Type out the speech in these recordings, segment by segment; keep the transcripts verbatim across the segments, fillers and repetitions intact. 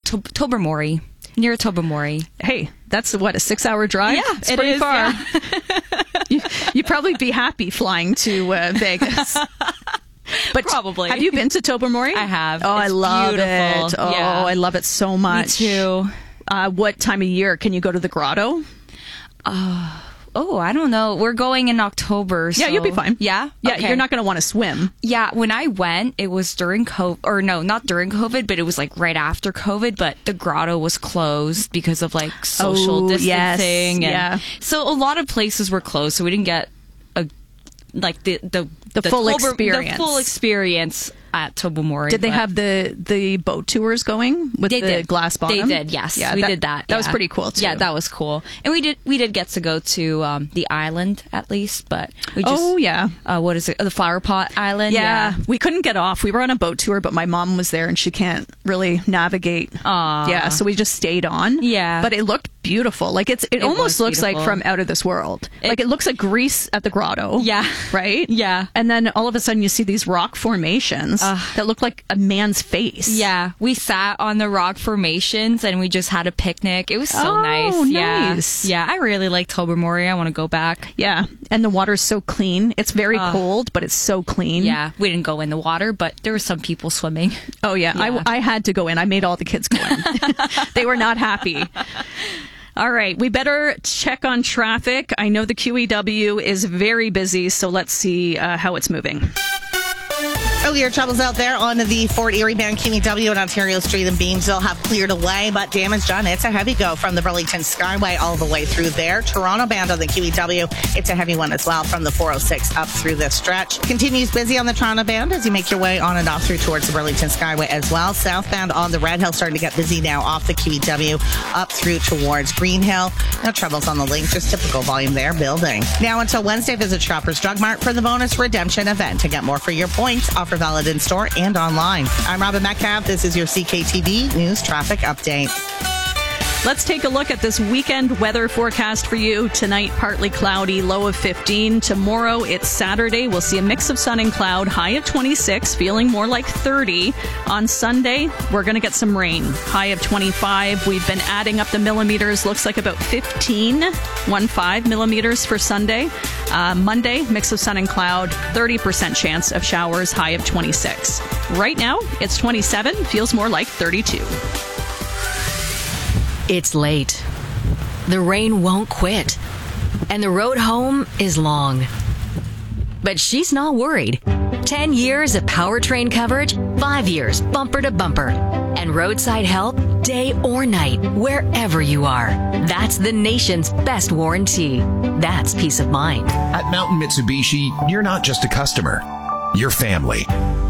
to- Tobermory. Near Tobermory. Hey, that's what, a six-hour drive? Yeah, it's it pretty is, far. yeah. you, you'd probably be happy flying to uh, Vegas. But probably. Have you been to Tobermory? I have. Oh, It's I love beautiful. it. Oh, Yeah. I love it so much. Me too. Uh, what time of year can you go to the grotto? Uh, oh, I don't know. We're going in October. So. Yeah, you'll be fine. Yeah? Yeah, Okay. you're not going to want to swim. Yeah, when I went, it was during COVID, or no, not during COVID, but it was like right after COVID, but the grotto was closed because of like social Oh, distancing. yes. And Yeah. So a lot of places were closed, so we didn't get a like the the, The full Tober- experience. The full experience at Tobermory. Did they but- have the, the boat tours going with They the did. glass bottom? They did, yes. Yeah, we that, did that. That was yeah. pretty cool, too. Yeah, that was cool. And we did we did get to go to um, the island, at least, but we just... Oh, yeah. Uh, what is it? The Flower Pot Island? Yeah, we couldn't get off. We were on a boat tour, but my mom was there and she can't really navigate. Aw. Yeah, so we just stayed on. Yeah. But it looked beautiful. Like it's it, It almost was looks like beautiful. from out of this world. It- like it looks like Greece at the grotto. Yeah. Right? Yeah. And then all of a sudden you see these rock formations that look like a man's face. Yeah, we sat on the rock formations and we just had a picnic. It was so Oh, nice. Yeah. nice. Yeah, I really like Tobermory. I want to go back. Yeah. And the water's so clean. It's very cold, but it's so clean. Yeah, we didn't go in the water, but there were some people swimming. Oh, yeah. Yeah. I, I had to go in. I made all the kids go in. They were not happy. All right. We better check on traffic. I know the Q E W is very busy, so let's see uh, how it's moving. Earlier troubles out there on the Fort Erie Band Q E W and Ontario Street and Beamsville have cleared away, but damage done. It's a heavy go from the Burlington Skyway all the way through there. Toronto Band on the Q E W, it's a heavy one as well from the four oh six up through this stretch. Continues busy on the Toronto Band as you make your way on and off through towards the Burlington Skyway as well. Southbound on the Red Hill starting to get busy now off the Q E W up through towards Green Hill. No troubles on the link, just typical volume there building. Now until Wednesday, visit Shoppers Drug Mart for the bonus redemption event. To get more for your points, offer valid in store and online. I'm Robin Metcalf. This is your C K T V News Traffic Update. Let's take a look at this weekend weather forecast for you. Tonight, partly cloudy, low of fifteen. Tomorrow, it's Saturday. We'll see a mix of sun and cloud, high of twenty-six, feeling more like thirty. On Sunday, we're going to get some rain, high of twenty-five. We've been adding up the millimeters. Looks like about fifteen, one five millimeters for Sunday. Uh, Monday, mix of sun and cloud, thirty percent chance of showers, high of twenty-six. Right now, it's twenty-seven, feels more like thirty-two. It's late. The rain won't quit. And the road home is long. But she's not worried. Ten years of powertrain coverage, five years bumper to bumper. And roadside help day or night, wherever you are. That's the nation's best warranty. That's peace of mind. At Mountain Mitsubishi, you're not just a customer. You're family.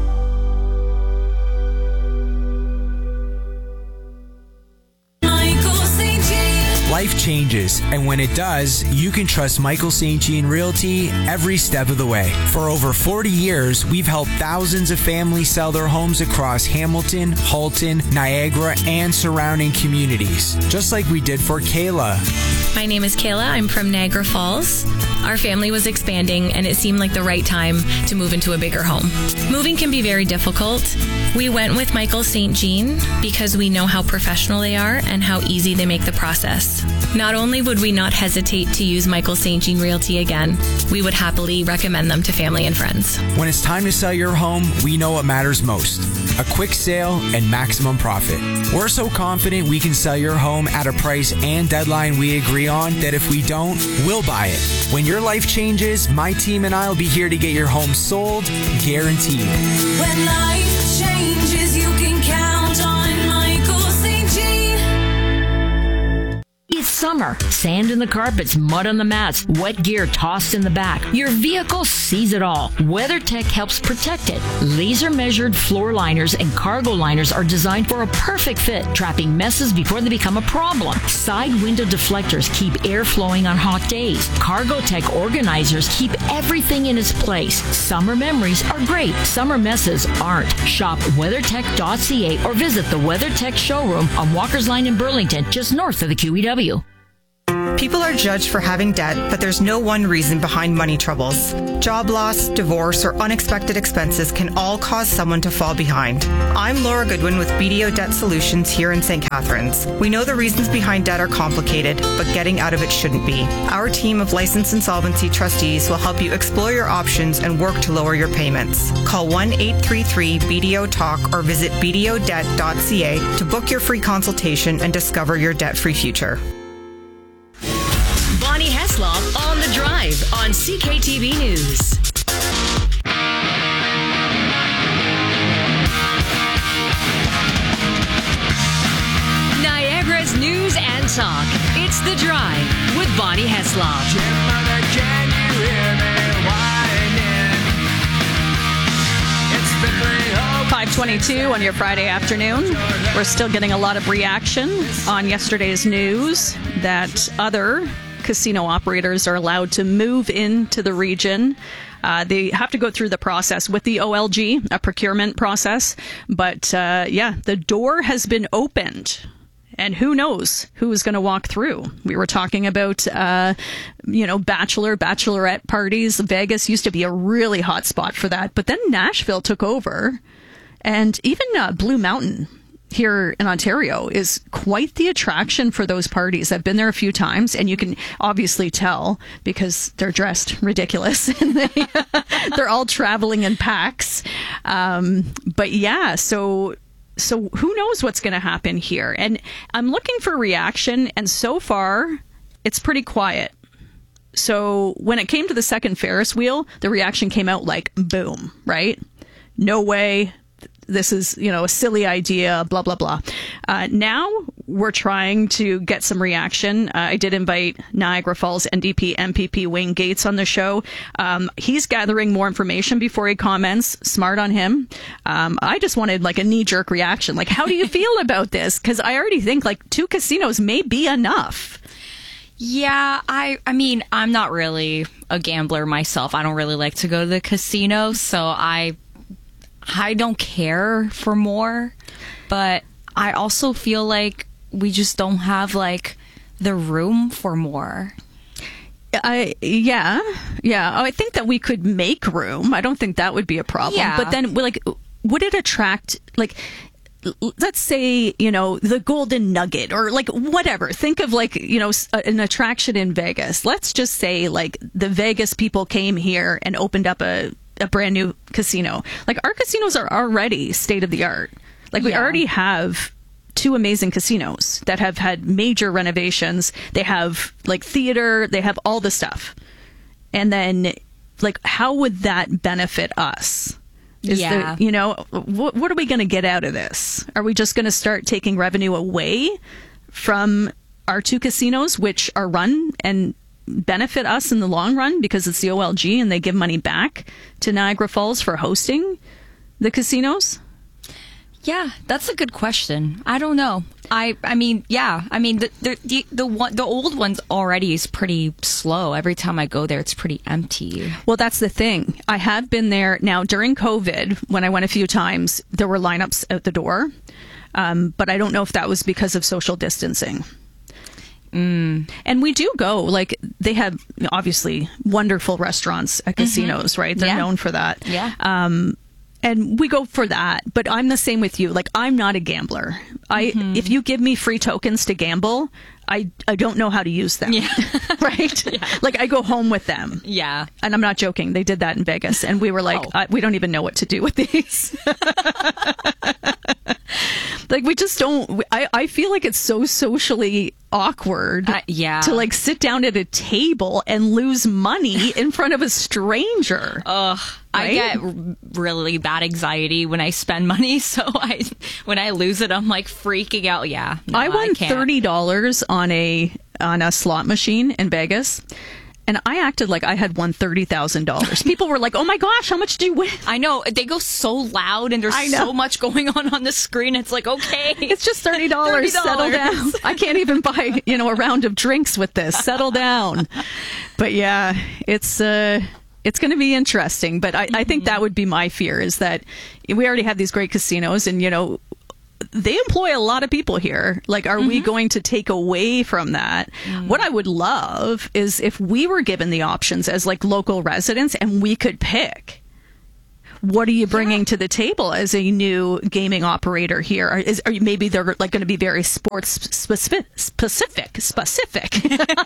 Life changes, and when it does, you can trust Michael Saint Jean Realty every step of the way. For over forty years, we've helped thousands of families sell their homes across Hamilton, Halton, Niagara, and surrounding communities, just like we did for Kayla. My name is Kayla. I'm from Niagara Falls. Our family was expanding, and it seemed like the right time to move into a bigger home. Moving can be very difficult. We went with Michael Saint Jean because we know how professional they are and how easy they make the process. Not only would we not hesitate to use Michael Saint Jean Realty again, we would happily recommend them to family and friends. When it's time to sell your home, we know what matters most: a quick sale and maximum profit. We're so confident we can sell your home at a price and deadline we agree on that if we don't, we'll buy it. When your life changes, my team and I will be here to get your home sold, guaranteed. When life changes, you can count on Michael Saint Jean. It's summer. Sand in the carpets, mud on the mats, wet gear tossed in the back. Your vehicle sees it all. WeatherTech helps protect it. Laser-measured floor liners and cargo liners are designed for a perfect fit, trapping messes before they become a problem. Side window deflectors keep air flowing on hot days. CargoTech organizers keep everything in its place. Summer memories are great. Summer messes aren't. Shop weathertech dot c a or visit the WeatherTech showroom on Walker's Line in Burlington, just north of the Q E W. People are judged for having debt, but there's no one reason behind money troubles. Job loss, divorce, or unexpected expenses can all cause someone to fall behind. I'm Laura Goodwin with B D O Debt Solutions here in Saint Catharines. We know the reasons behind debt are complicated, but getting out of it shouldn't be. Our team of licensed insolvency trustees will help you explore your options and work to lower your payments. Call one eight three three B D O talk or visit b d o debt dot c a to book your free consultation and discover your debt-free future. Bonnie Heslop on The Drive on C K T V News. Niagara's news and talk. It's The Drive with Bonnie Heslop. five twenty-two on your Friday afternoon. We're still getting a lot of reaction on yesterday's news that other casino operators are allowed to move into the region. Uh, they have to go through the process with the O L G, a procurement process. But uh, yeah, the door has been opened. And who knows who is going to walk through. We were talking about, uh, you know, bachelor, bachelorette parties. Vegas used to be a really hot spot for that. But then Nashville took over. And even uh, Blue Mountain here in Ontario is quite the attraction for those parties. I've been there a few times, and you can obviously tell because they're dressed ridiculous. and they, They're all traveling in packs. Um, but yeah, so... So who knows what's going to happen here? And I'm looking for reaction, and so far, it's pretty quiet. So when it came to the second Ferris wheel, the reaction came out like, boom, right? No way. This is, you know, a silly idea, blah, blah, blah. Uh, now we're trying to get some reaction. Uh, I did invite Niagara Falls N D P M P P Wayne Gates on the show. Um, he's gathering more information before he comments. Smart on him. Um, I just wanted like a knee-jerk reaction. Like, how do you feel about this? Because I already think like two casinos may be enough. Yeah, I I mean, I'm not really a gambler myself. I don't really like to go to the casino, so I... I don't care for more, but I also feel like we just don't have like the room for more. I yeah, yeah. I think that we could make room. I don't think that would be a problem. Yeah. But then, like, would it attract like? Let's say, you know, the Golden Nugget or like whatever. Think of like, you know, an attraction in Vegas. Let's just say like the Vegas people came here and opened up a, a brand new casino. Like our casinos are already state of the art. Like we Yeah. already have two amazing casinos that have had major renovations. They have like theater, they have all the stuff. And then like, how would that benefit us? Is Yeah. the, you know, what, what are we going to get out of this? Are we just going to start taking revenue away from our two casinos, which are run and benefit us in the long run because it's the O L G and they give money back to Niagara Falls for hosting the casinos? Yeah, that's a good question. I don't know. I I mean, yeah. I mean, the the the, the one the old ones already is pretty slow. Every time I go there, it's pretty empty. Well, that's the thing. I have been there now during COVID when I went a few times. There were lineups out the door, um, but I don't know if that was because of social distancing. Mm. And we do go, like, they have obviously wonderful restaurants at casinos, mm-hmm. right? They're Yeah. known for that. Yeah. Um, and we go for that, but I'm the same with you. Like, I'm not a gambler. I, Mm-hmm. if you give me free tokens to gamble, I, I don't know how to use them. Yeah. right? Yeah. Like, I go home with them. Yeah. And I'm not joking. They did that in Vegas. And we were like, Oh. uh, we don't even know what to do with these. Like, we just don't. I, I feel like it's so socially awkward Uh, yeah. to, like, sit down at a table and lose money in front of a stranger. Ugh. I Right? get r- really bad anxiety when I spend money. So I, when I lose it, I'm like freaking out. Yeah. No, I won can't. thirty dollars on a on a slot machine in Vegas. And I acted like I had won thirty thousand dollars. People were like, oh my gosh, how much do you win? I know. They go so loud and there's I know. so much going on on the screen. It's like, okay. It's just thirty dollars. thirty Settle dollars. down. I can't even buy, you know, a round of drinks with this. Settle down. But yeah, it's uh, it's going to be interesting. But I, I think that would be my fear is that we already have these great casinos and, you know, they employ a lot of people here. Like, are mm-hmm. we going to take away from that? Mm. What I would love is if we were given the options as like local residents and we could pick. What are you bringing yeah. to the table as a new gaming operator here? Are, is, are you, maybe they're like going to be very sports specific, specific, specific.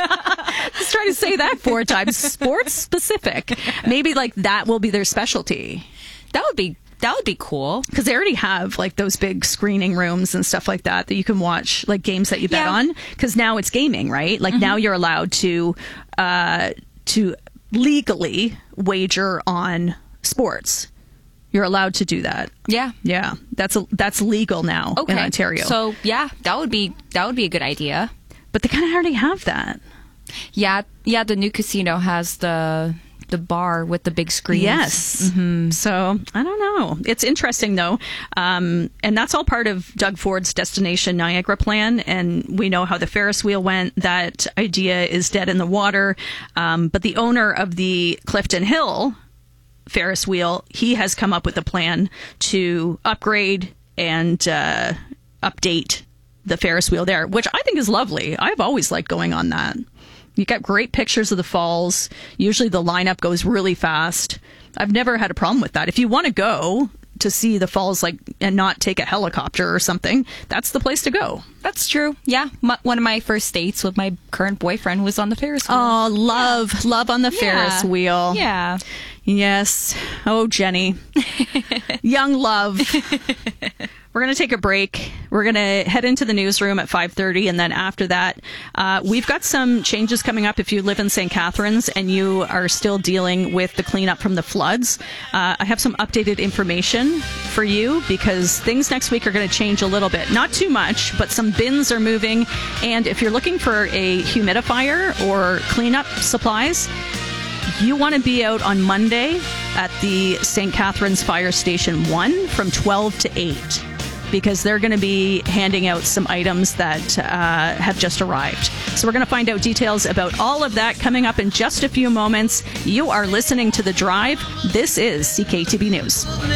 Let's try to say that four times. Sports specific. Maybe like that will be their specialty. That would be That would be cool. Because they already have like those big screening rooms and stuff like that that you can watch like games that you bet yeah. on. Because now it's gaming, right? Like mm-hmm. now you're allowed to uh, to legally wager on sports. You're allowed to do that. Yeah, yeah. That's a, that's legal now okay. in Ontario. So yeah, that would be that would be a good idea. But they kind of already have that. Yeah, yeah. The new casino has the. The bar with the big screens. Yes. Mm-hmm. So I don't know. It's interesting though. Um, and that's all part of Doug Ford's Destination Niagara plan. And we know how the Ferris wheel went. That idea is dead in the water. Um, but the owner of the Clifton Hill Ferris wheel, he has come up with a plan to upgrade and uh, update the Ferris wheel there, which I think is lovely. I've always liked going on that. You got great pictures of the falls. Usually the lineup goes really fast. I've never had a problem with that. If you want to go to see the falls like and not take a helicopter or something, that's the place to go. That's true. Yeah. My, one of my first dates with my current boyfriend was on the Ferris wheel. Oh, love. Yeah. Love on the Ferris yeah. wheel. Yeah. Yes. Oh, Jenny. Young love. We're going to take a break. We're going to head into the newsroom at five thirty, and then after that, uh, we've got some changes coming up if you live in Saint Catharines and you are still dealing with the cleanup from the floods. Uh, I have some updated information for you because things next week are going to change a little bit. Not too much, but some bins are moving, and if you're looking for a humidifier or cleanup supplies, you want to be out on Monday at the Saint Catharines Fire Station one from twelve to eight. Because they're going to be handing out some items that uh, have just arrived. So we're going to find out details about all of that coming up in just a few moments. You are listening to The Drive. This is C K T B News.